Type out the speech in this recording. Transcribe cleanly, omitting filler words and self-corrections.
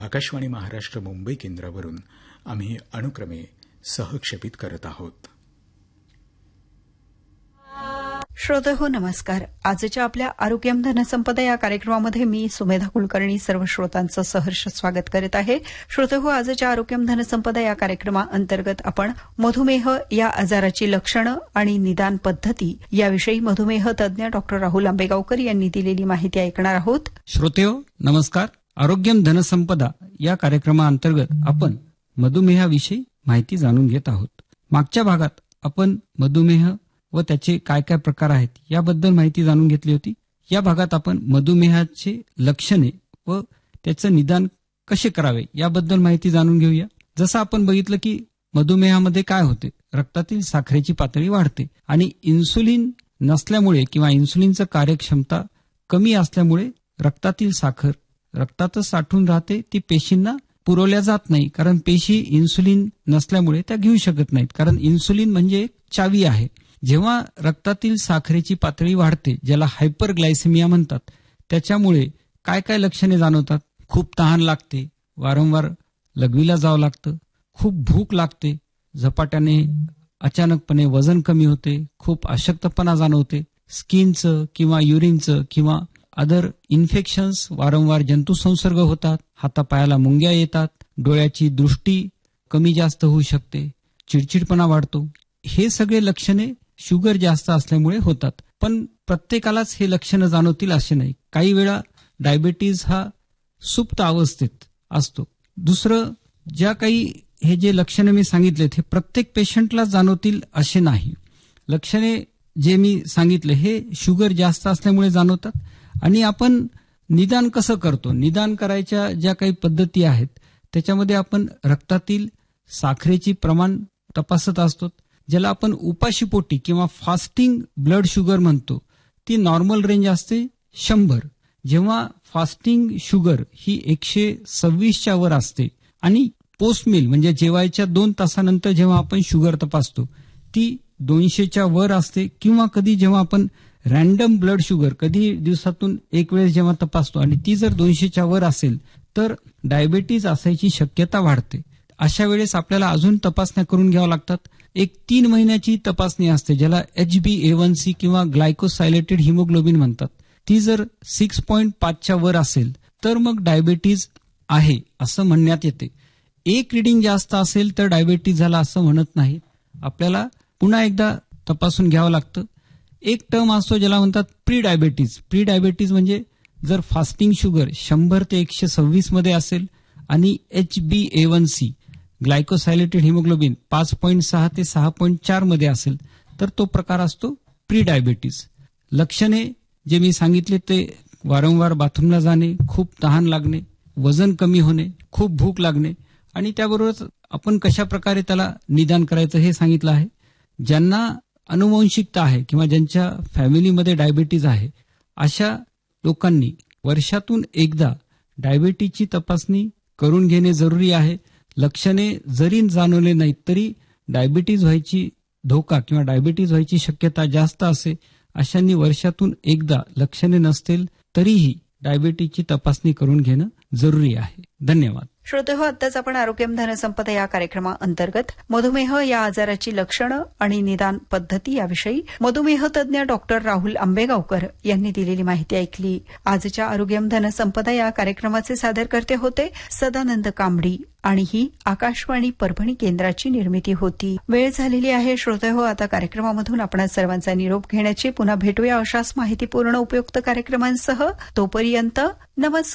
आकाशवाणी महाराष्ट्र मुंबई केंद्रावरून आम्ही अनुक्रमे सहक्षेपित करत आहोत. श्रोतेहो नमस्कार. आजच्या आपल्या आरोग्यम धनसंपदा या कार्यक्रमामध्ये मी सुमेधा कुलकर्णी सर्व श्रोतांचं सहर्ष स्वागत करीत आहे. श्रोतेहो, आजच्या आरोग्यम धनसंपदा या कार्यक्रमाअंतर्गत आपण मधुमेह या आजाराची लक्षणं आणि निदान पद्धती याविषयी मधुमेह तज्ज्ञ डॉक्टर राहुल आंबेगावकर यांनी दिलेली माहिती ऐकणार आहोत. श्रोतेहो नमस्कार. आरोग्यम धनसंपदा या कार्यक्रमाअंतर्गत आपण मधुमेहाविषयी माहिती जाणून घेत आहोत. मागच्या भागात आपण मधुमेह व त्याचे काय काय प्रकार आहेत याबद्दल माहिती जाणून घेतली होती. या भागात आपण मधुमेहाचे लक्षणे व त्याचं निदान कसे करावे याबद्दल माहिती जाणून घेऊया. जसं आपण बघितलं की मधुमेहामध्ये काय होते, रक्तातील साखरेची पातळी वाढते आणि इन्सुलिन नसल्यामुळे किंवा इन्सुलिनचं कार्यक्षमता कमी असल्यामुळे रक्तातील साखर रक्तातच साठून राहते, ती पेशींना पुरवल्या जात नाही. कारण पेशी इन्सुलिन नसल्यामुळे त्या घेऊ शकत नाहीत. कारण इन्सुलिन म्हणजे एक चावी आहे. जेव्हा रक्तातील साखरेची पातळी वाढते, ज्याला हायपरग्लायसेमिया म्हणतात, त्याच्यामुळे काय काय लक्षणे जाणवतात. खूप तहान लागते, वारंवार लघवीला जावं लागतं, खूप भूक लागते, झपाट्याने अचानकपणे वजन कमी होते, खूप अशक्तपणा जाणवते, स्किनचं किंवा युरिनचं किंवा अदर इन्फेक्शन्स, वारंवार जंतुसंसर्ग होतात, हातापायाला मुंग्या येतात, डोळ्याची दृष्टी कमी जास्त होऊ शकते, चिडचिडपणा वाढतो. हे सगळे लक्षणे शुगर जास्त असल्यामुळे होतात. पण प्रत्येकालाच हे लक्षणं जाणवतील असे नाही. काही वेळा डायबिटीज हा सुप्त अवस्थेत असतो. दुसरं, ज्या काही हे जे लक्षणे मी सांगितलेत हे प्रत्येक पेशंटला जाणवतील असे नाही. लक्षणे जे मी सांगितले हे शुगर जास्त असल्यामुळे जाणवतात. आणि आपण निदान कसं करतो, निदान करायच्या ज्या काही पद्धती आहेत त्याच्यामध्ये आपण रक्तातील साखरेची प्रमाण तपासत असतो, ज्याला आपण उपाशीपोटी किंवा फास्टिंग ब्लड शुगर म्हणतो. ती नॉर्मल रेंज असते 100. जेव्हा फास्टिंग शुगर ही 126च्या वर असते आणि पोस्ट मील म्हणजे जेवायच्या 2 तासानंतर जेव्हा आपण शुगर तपासतो ती 200च्या वर असते. किंवा कधी जेव्हा आपण रॅन्डम ब्लड शुगर कधी दिवसातून एक वेळेस जेव्हा तपासतो आणि ती जर 200च्या वर असेल तर डायबिटीज असायची शक्यता वाढते. अशा वेळेस आपल्याला अजून तपासण्या करून घ्याव्या लागतात. एक 3 महिन्याची तपासणी असते ज्याला HbA1c किंवा ग्लायकोसायलेटेड हिमोग्लोबिन म्हणतात. ती जर 6.5च्या वर असेल तर मग डायबिटीज आहे असं म्हणण्यात येते. एक रिडिंग जास्त असेल तर डायबिटीज झाला असं म्हणत नाही. आपल्याला पुन्हा एकदा तपासून घ्यावं लागतं. एक टर्म असतो ज्याला म्हणतात प्री डायबिटीज. प्री डायबिटीज म्हणजे जर फास्टिंग शुगर 100 ते 126 मध्ये असेल आणि HbA1c ग्लायकोसायलेटेड हिमोग्लोबिन 5.6 ते 6.4 मध्ये असेल तर तो प्रकार असतो प्री डायबिटीज. लक्षणे जे मी सांगितले ते वारंवार बाथरूमला जाणे, खूप तहान लागणे, वजन कमी होणे, खूप भूक लागणे आणि त्याबरोबरच आपण कशा प्रकारे त्याला निदान करायचं हे सांगितलं आहे. ज्यांना अनुवंशिकता आहे किंवा ज्यांच्या फॅमिलीमध्ये डायबिटीज आहे अशा लोकांनी वर्षातून एकदा डायबिटीजची तपासणी करून घेणे जरुरी आहे. लक्षणे जरी जाणवले नाहीत तरी डायबिटीज व्हायची धोका किंवा डायबिटीज व्हायची शक्यता जास्त असे अशांनी वर्षातून एकदा लक्षणे नसतील तरीही डायबिटीजची तपासणी करून घेणं जरुरी आहे. धन्यवाद. श्रोतेहो, आत्ताच आपण आरोग्यम धनसंपदा या कार्यक्रमाअंतर्गत मधुमेह या आजाराची लक्षणं आणि निदान पद्धती याविषयी मधुमेह तज्ज्ञ डॉक्टर राहुल आंबेगावकर यांनी दिलेली माहिती ऐकली. आजच्या आरोग्यम धनसंपदा या कार्यक्रमाचे सादरकर्ते होते सदानंद कांबडी आणि ही आकाशवाणी परभणी केंद्राची निर्मिती होती. वेळ झालेली आहे श्रोतेहो, आता कार्यक्रमामधून आपण सर्वांचा निरोप घेण्याची. पुन्हा भेटूया अशाच माहितीपूर्ण उपयुक्त कार्यक्रमांसह. तोपर्यंत नमस्कार.